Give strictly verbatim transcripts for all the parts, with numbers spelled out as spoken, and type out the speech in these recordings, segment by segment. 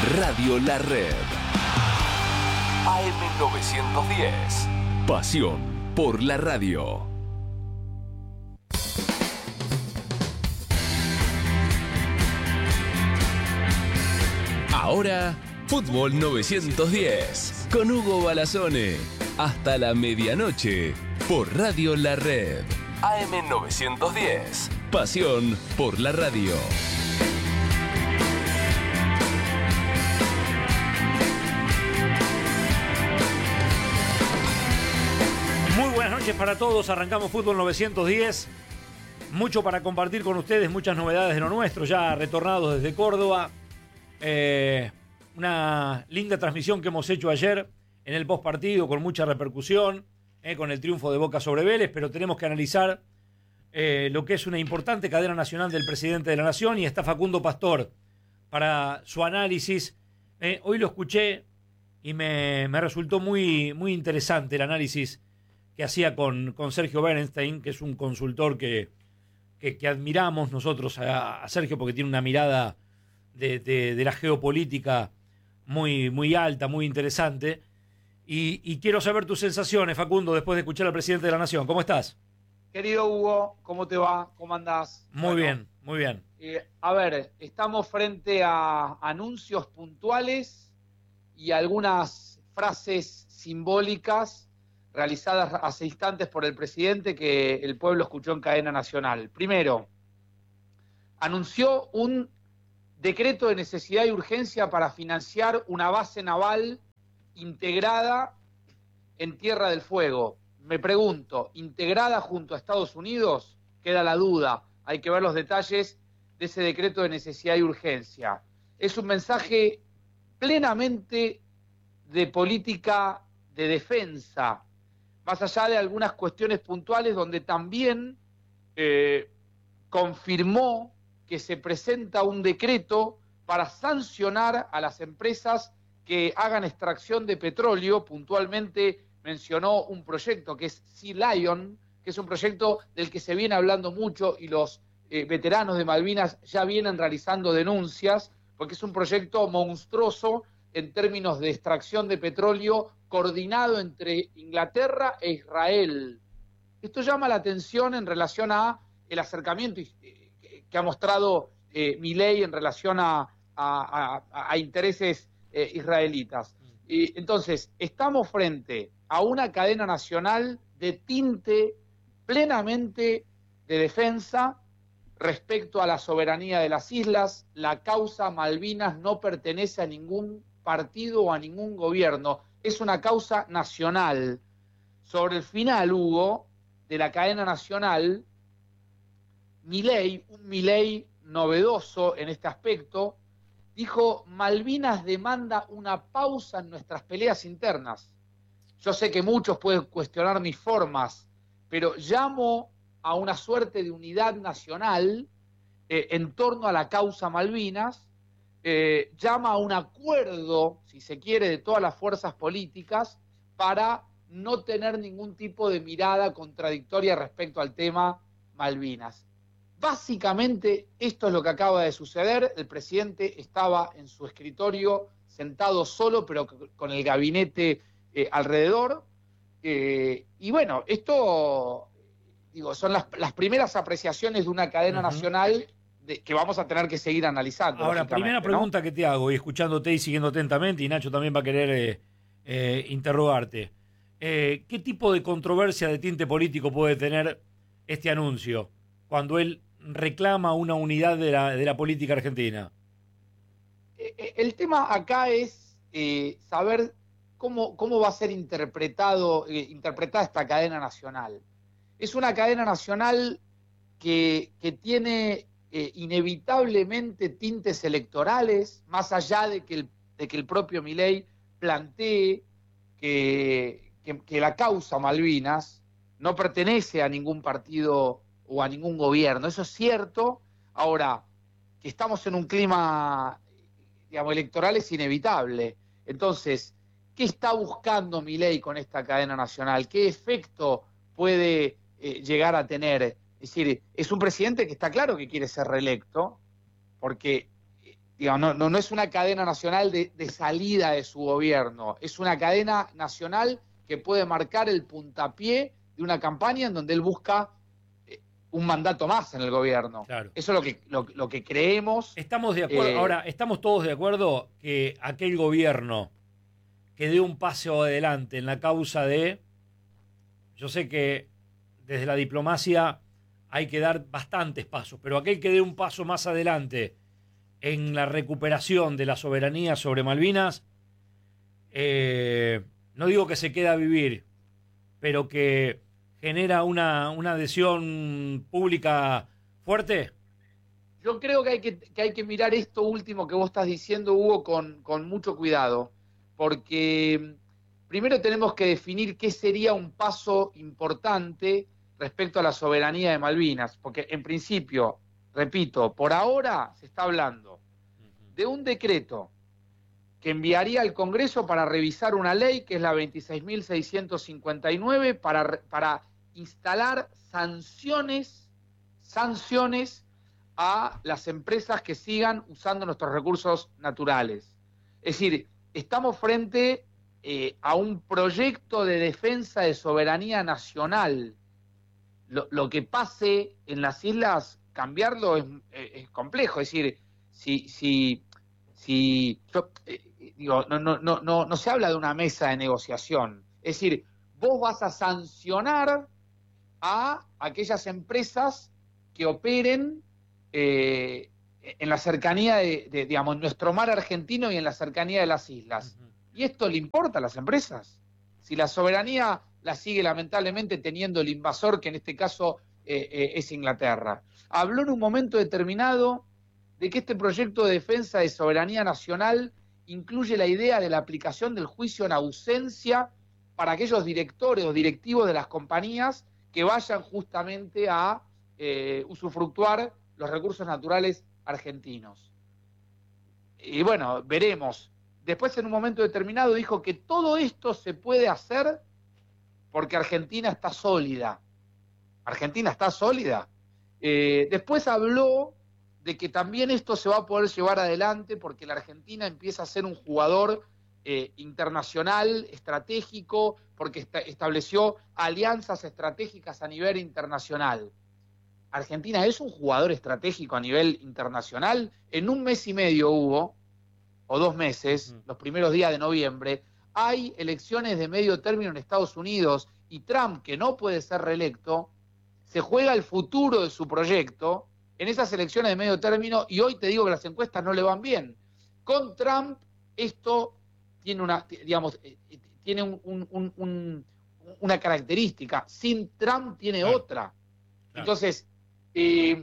Radio La Red. A M novecientos diez. Pasión por la radio. Ahora, Fútbol novecientos diez. Con Hugo Balazone. Hasta la medianoche. Por Radio La Red. A M novecientos diez. Pasión por la radio. Muy buenas noches para todos. Arrancamos Fútbol novecientos diez. Mucho para compartir con ustedes, muchas novedades de lo nuestro, ya retornados desde Córdoba. Eh, una linda transmisión que hemos hecho ayer en el postpartido con mucha repercusión, eh, con el triunfo de Boca sobre Vélez, pero tenemos que analizar eh, lo que es una importante cadena nacional del presidente de la Nación, y está Facundo Pastor para su análisis. Eh, hoy lo escuché y me, me resultó muy, muy interesante el análisis que hacía con, con Sergio Bernstein, que es un consultor que, que, que admiramos nosotros a, a Sergio porque tiene una mirada de, de, de la geopolítica muy, muy alta, muy interesante. Y, y quiero saber tus sensaciones, Facundo, después de escuchar al presidente de la Nación. ¿Cómo estás? Querido Hugo, ¿cómo te va? ¿Cómo andás? Muy Bueno, bien, muy bien. Eh, a ver, estamos frente a anuncios puntuales y algunas frases simbólicas realizadas hace instantes por el presidente que el pueblo escuchó en cadena nacional. Primero, anunció un decreto de necesidad y urgencia para financiar una base naval integrada en Tierra del Fuego. Me pregunto, ¿integrada junto a Estados Unidos? Queda la duda, hay que ver los detalles de ese decreto de necesidad y urgencia. Es un mensaje plenamente de política de defensa, más allá de algunas cuestiones puntuales donde también eh, confirmó que se presenta un decreto para sancionar a las empresas que hagan extracción de petróleo. Puntualmente mencionó un proyecto que es Sea Lion, que es un proyecto del que se viene hablando mucho y los eh, veteranos de Malvinas ya vienen realizando denuncias, porque es un proyecto monstruoso en términos de extracción de petróleo coordinado entre Inglaterra e Israel. Esto llama la atención en relación a el acercamiento que ha mostrado eh, Milei en relación a, a, a, a intereses eh, israelitas. Y entonces, estamos frente a una cadena nacional de tinte plenamente de defensa respecto a la soberanía de las islas. La causa Malvinas no pertenece a ningún partido o a ningún gobierno, es una causa nacional. Sobre el final, Hugo, de la cadena nacional, Milei, un Milei novedoso en este aspecto, dijo: Malvinas demanda una pausa en nuestras peleas internas. Yo sé que muchos pueden cuestionar mis formas, pero llamo a una suerte de unidad nacional eh, en torno a la causa Malvinas, eh, llama a un acuerdo, si se quiere, de todas las fuerzas políticas para no tener ningún tipo de mirada contradictoria respecto al tema Malvinas. Básicamente esto es lo que acaba de suceder. El presidente estaba en su escritorio sentado solo, pero con el gabinete eh, alrededor. Eh, y bueno, esto, digo, son las, las primeras apreciaciones de una cadena uh-huh. nacional de, que vamos a tener que seguir analizando. Ahora, primera pregunta, ¿no?, que te hago, y escuchándote y siguiéndote atentamente, y Nacho también va a querer eh, eh, interrogarte. Eh, ¿Qué tipo de controversia de tinte político puede tener este anuncio cuando él reclama una unidad de la, de la política argentina? El tema acá es eh, saber cómo, cómo va a ser interpretado, eh, interpretada esta cadena nacional. Es una cadena nacional que, que tiene eh, inevitablemente tintes electorales, más allá de que el, de que el propio Milei plantee que, que, que la causa Malvinas no pertenece a ningún partido o a ningún gobierno. Eso es cierto. Ahora, que estamos en un clima, digamos, electoral es inevitable. Entonces, ¿qué está buscando Milei con esta cadena nacional? ¿Qué efecto puede eh, llegar a tener? Es decir, es un presidente que está claro que quiere ser reelecto, porque digamos, no, no, no es una cadena nacional de, de salida de su gobierno, es una cadena nacional que puede marcar el puntapié de una campaña en donde él busca eh, un mandato más en el gobierno. Claro. Eso es lo que, lo, lo que creemos. Estamos de acuerdo, eh, ahora, estamos todos de acuerdo que aquel gobierno que dé un paso adelante en la causa de... Yo sé que desde la diplomacia hay que dar bastantes pasos, pero aquel que dé un paso más adelante en la recuperación de la soberanía sobre Malvinas, eh, no digo que se quede a vivir, pero que genera una, una adhesión pública fuerte. Yo creo que hay que, que hay que mirar esto último que vos estás diciendo, Hugo, con, con mucho cuidado, porque primero tenemos que definir qué sería un paso importante respecto a la soberanía de Malvinas, porque en principio, repito, por ahora se está hablando de un decreto que enviaría al Congreso para revisar una ley, que es la veintiséis mil seiscientos cincuenta y nueve, para, para instalar sanciones, sanciones a las empresas que sigan usando nuestros recursos naturales. Es decir, estamos frente eh, a un proyecto de defensa de soberanía nacional. Lo, lo que pase en las islas, cambiarlo es, es complejo. Es decir, si, si, si yo, eh, digo, no, no, no, no, no se habla de una mesa de negociación. Es decir, vos vas a sancionar a aquellas empresas que operen eh, en la cercanía de, de, digamos, nuestro mar argentino y en la cercanía de las islas. Uh-huh. ¿Y esto le importa a las empresas? Si la soberanía la sigue lamentablemente teniendo el invasor, que en este caso eh, eh, es Inglaterra. Habló en un momento determinado de que este proyecto de defensa de soberanía nacional incluye la idea de la aplicación del juicio en ausencia para aquellos directores o directivos de las compañías que vayan justamente a eh, usufructuar los recursos naturales argentinos. Y bueno, veremos. Después, en un momento determinado, dijo que todo esto se puede hacer porque Argentina está sólida. Argentina está sólida. Eh, después habló de que también esto se va a poder llevar adelante porque la Argentina empieza a ser un jugador eh, internacional, estratégico, porque esta, estableció alianzas estratégicas a nivel internacional. Argentina es un jugador estratégico a nivel internacional. En un mes y medio hubo, o dos meses, uh-huh. los primeros días de noviembre, hay elecciones de medio término en Estados Unidos y Trump, que no puede ser reelecto, se juega el futuro de su proyecto en esas elecciones de medio término, y hoy te digo que las encuestas no le van bien. Con Trump esto tiene una, digamos, tiene un, un, un, una característica, sin Trump tiene claro. otra. Claro. Entonces, eh,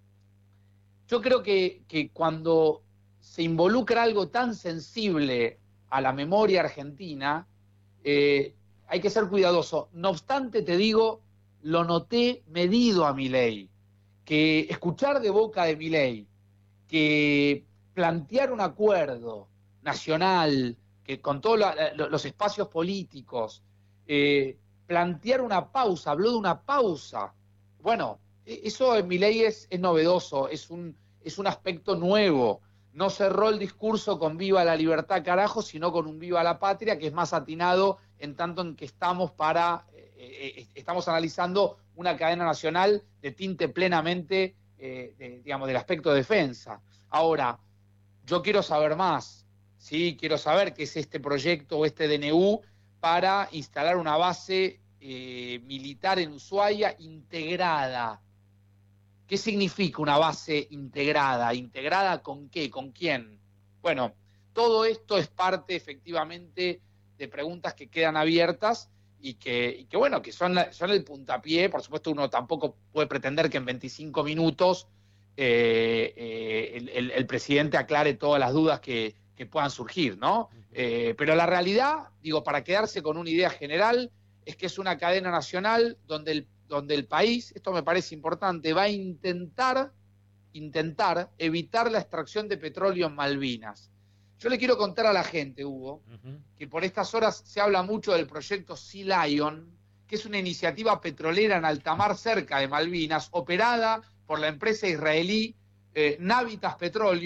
yo creo que, que cuando se involucra algo tan sensible a la memoria argentina, eh, hay que ser cuidadoso. No obstante, te digo, lo noté medido a Milei, que escuchar de boca de Milei que plantear un acuerdo nacional, que con todos los espacios políticos, eh, plantear una pausa, habló de una pausa. Bueno, eso en Milei es, es novedoso, es un, es un aspecto nuevo. No cerró el discurso con viva la libertad carajo, sino con un viva la patria, que es más atinado en tanto en que estamos para eh, estamos analizando una cadena nacional de tinte plenamente eh, de, digamos, del aspecto de defensa. Ahora, yo quiero saber más, ¿sí? Quiero saber qué es este proyecto o este D N U para instalar una base eh, militar en Ushuaia integrada. ¿Qué significa una base integrada? ¿Integrada con qué? ¿Con quién? Bueno, todo esto es parte efectivamente de preguntas que quedan abiertas y que, y que bueno, que son, son el puntapié. Por supuesto, uno tampoco puede pretender que en veinticinco minutos eh, eh, el, el, el presidente aclare todas las dudas que, que puedan surgir, ¿no? Eh, pero la realidad, digo, para quedarse con una idea general, es que es una cadena nacional donde el donde el país, esto me parece importante, va a intentar, intentar evitar la extracción de petróleo en Malvinas. Yo le quiero contar a la gente, Hugo, uh-huh. que por estas horas se habla mucho del proyecto Sea Lion, que es una iniciativa petrolera en alta mar cerca de Malvinas, operada por la empresa israelí eh, Navitas Petroleum,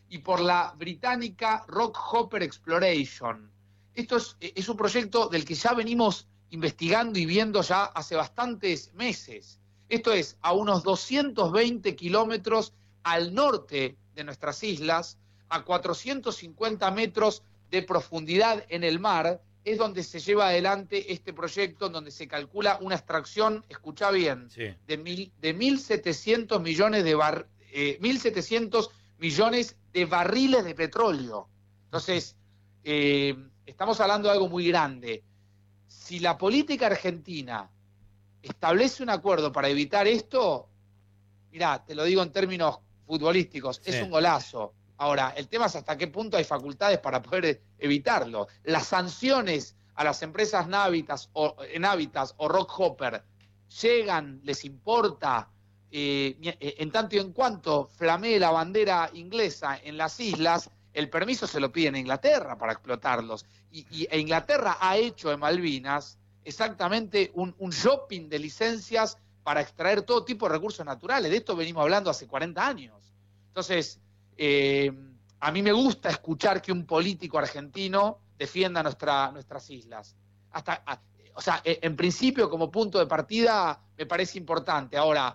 y por la británica Rockhopper Exploration. Esto es, es un proyecto del que ya venimos investigando y viendo ya hace bastantes meses. Esto es a unos doscientos veinte kilómetros al norte de nuestras islas, a cuatrocientos cincuenta metros de profundidad en el mar, es donde se lleva adelante este proyecto, donde se calcula una extracción, escucha bien, sí. de, mil, de mil setecientos millones de bar, eh, mil setecientos millones de barriles de petróleo. Entonces, eh, estamos hablando de algo muy grande. Si la política argentina establece un acuerdo para evitar esto, mirá, te lo digo en términos futbolísticos, sí. es un golazo. Ahora, el tema es hasta qué punto hay facultades para poder evitarlo. Las sanciones a las empresas Navitas o, Navitas o Rockhopper llegan, les importa, eh, en tanto y en cuanto flamee la bandera inglesa en las islas, el permiso se lo piden a Inglaterra para explotarlos. Y, y e Inglaterra ha hecho en Malvinas exactamente un, un shopping de licencias para extraer todo tipo de recursos naturales. De esto venimos hablando hace cuarenta años. Entonces, eh, a mí me gusta escuchar que un político argentino defienda nuestra, nuestras islas. Hasta, a, o sea, en principio, como punto de partida, me parece importante. Ahora,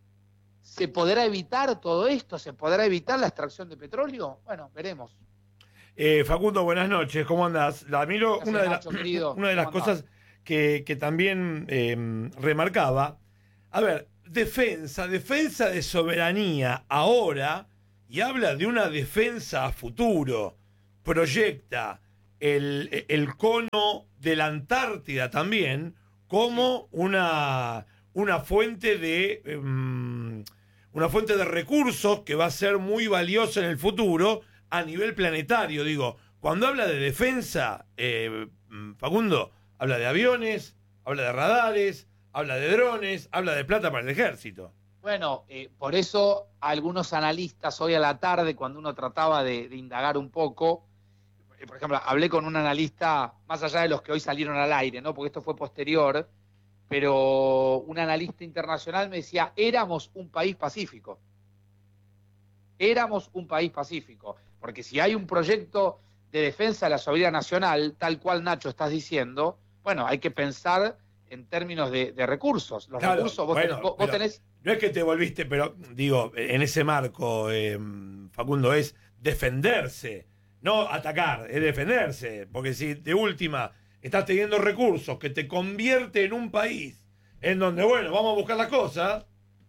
¿se podrá evitar todo esto? ¿Se podrá evitar la extracción de petróleo? Bueno, veremos. Eh, Facundo, buenas noches, ¿cómo andás? La miro, una de, Nacho, la, querido, una de las cosas que, que también eh, remarcaba, a ver, defensa, defensa de soberanía ahora, y habla de una defensa a futuro, proyecta el, el cono de la Antártida también como una, una fuente de um, una fuente de recursos que va a ser muy valiosa en el futuro a nivel planetario. Digo, cuando habla de defensa, eh, Facundo, habla de aviones, habla de radares, habla de drones, habla de plata para el ejército. Bueno, eh, por eso algunos analistas hoy a la tarde, cuando uno trataba de, de indagar un poco, eh, por ejemplo, hablé con un analista, más allá de los que hoy salieron al aire, ¿no? Porque esto fue posterior, pero un analista internacional me decía, éramos un país pacífico. Éramos un país pacífico. Porque si hay un proyecto de defensa de la soberanía nacional, tal cual, Nacho, estás diciendo, bueno, hay que pensar en términos de, de recursos. Los claro, recursos, vos, bueno, tenés, vos, vos tenés... No es que te volviste, pero digo, en ese marco, eh, Facundo, es defenderse, no atacar, es defenderse. Porque si de última estás teniendo recursos que te convierte en un país en donde, bueno, vamos a buscar las cosas,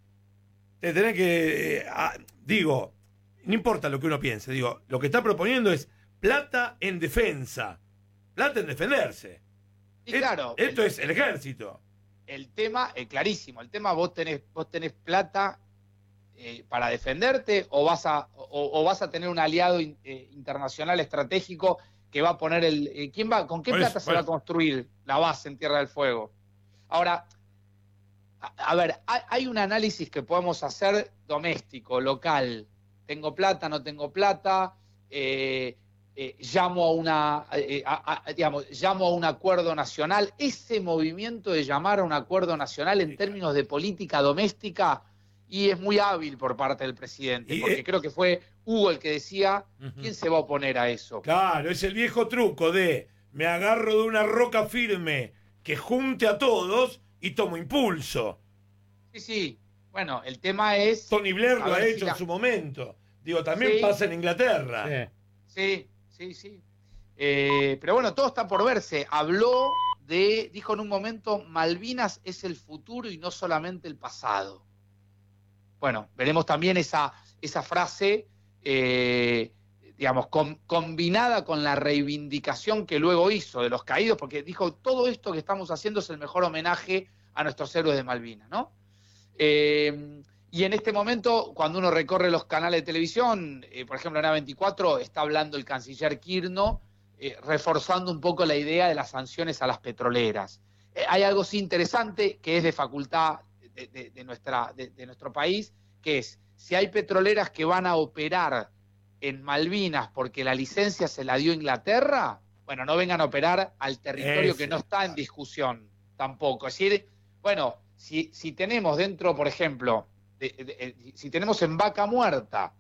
te tenés que, eh, ah, digo, no importa lo que uno piense, digo, lo que está proponiendo es plata en defensa, plata en defenderse. Y claro, esto el, es el ejército. El tema, es clarísimo, el tema vos tenés, vos tenés plata eh, para defenderte o vas a o, o vas a tener un aliado in, eh, internacional estratégico que va a poner el... Eh, ¿quién va, ¿Con qué por plata eso, se va a construir la base en Tierra del Fuego? Ahora, a, a ver, hay, hay un análisis que podemos hacer doméstico, local. Tengo plata, no tengo plata, eh, eh, llamo a una, eh, a, a, digamos, llamo a un acuerdo nacional. Ese movimiento de llamar a un acuerdo nacional en términos de política doméstica, y es muy hábil por parte del presidente, porque creo que fue Hugo el que decía, ¿quién se va a oponer a eso? Claro, es el viejo truco de me agarro de una roca firme que junte a todos y tomo impulso. Sí, sí. Bueno, el tema es... Tony Blair lo ha hecho si la... en su momento. Digo, también sí. pasa en Inglaterra. Sí, sí, sí. sí. Eh, pero bueno, todo está por verse. Habló de, dijo en un momento, Malvinas es el futuro y no solamente el pasado. Bueno, veremos también esa, esa frase, eh, digamos, com, combinada con la reivindicación que luego hizo de los caídos, porque dijo, todo esto que estamos haciendo es el mejor homenaje a nuestros héroes de Malvinas, ¿no? Eh, y en este momento, cuando uno recorre los canales de televisión, eh, por ejemplo en A veinticuatro, está hablando el canciller Kirno, eh, reforzando un poco la idea de las sanciones a las petroleras. Eh, hay algo sí interesante que es de facultad de, de, de, nuestra, de, de nuestro país, que es, si hay petroleras que van a operar en Malvinas porque la licencia se la dio Inglaterra, bueno, no vengan a operar al territorio Ese. que no está en discusión tampoco. Es decir, bueno... Si, si tenemos dentro, por ejemplo, de, de, de, si tenemos en Vaca Muerta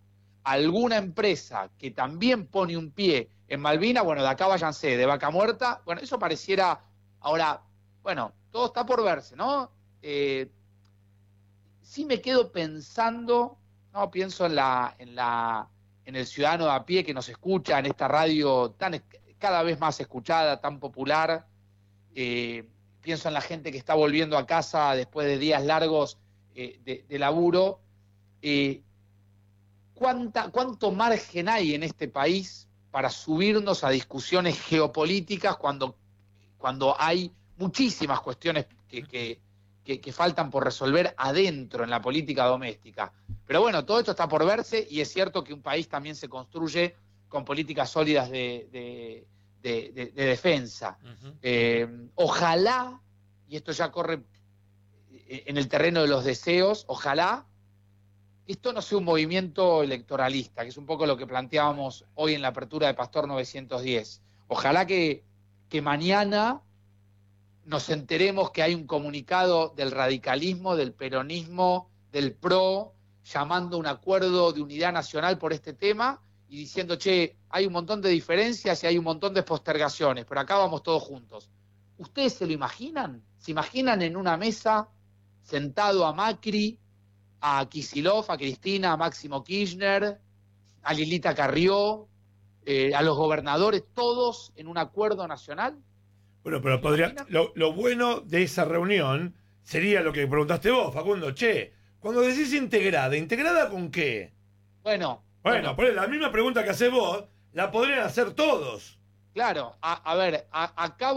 alguna empresa que también pone un pie en Malvinas, bueno, de acá váyanse, de Vaca Muerta, bueno, eso pareciera, ahora, bueno, todo está por verse, ¿no? Eh, sí me quedo pensando, no, pienso en la, en la, en el ciudadano de a pie que nos escucha, en esta radio tan cada vez más escuchada, tan popular, eh, pienso en la gente que está volviendo a casa después de días largos eh, de, de laburo, eh, ¿cuánta, ¿cuánto margen hay en este país para subirnos a discusiones geopolíticas cuando, cuando hay muchísimas cuestiones que, que, que, que faltan por resolver adentro en la política doméstica? Pero bueno, todo esto está por verse y es cierto que un país también se construye con políticas sólidas de, de, de, de, de defensa. Uh-huh. Eh, ojalá, y esto ya corre en el terreno de los deseos, ojalá esto no sea un movimiento electoralista, que es un poco lo que planteábamos hoy en la apertura de Pastor novecientos diez. Ojalá que, que mañana nos enteremos que hay un comunicado del radicalismo, del peronismo, del P R O, llamando a un acuerdo de unidad nacional por este tema y diciendo, che, hay un montón de diferencias y hay un montón de postergaciones, pero acá vamos todos juntos. ¿Ustedes se lo imaginan? ¿Se imaginan en una mesa sentado a Macri, a Kicillof, a Cristina, a Máximo Kirchner, a Lilita Carrió, eh, a los gobernadores, todos en un acuerdo nacional? Bueno, pero podría, lo, lo bueno de esa reunión sería lo que preguntaste vos, Facundo. Che, cuando decís integrada, ¿integrada con qué? Bueno. Bueno, bueno. la misma pregunta que haces vos, la podrían hacer todos. Claro, a, a ver, a, acá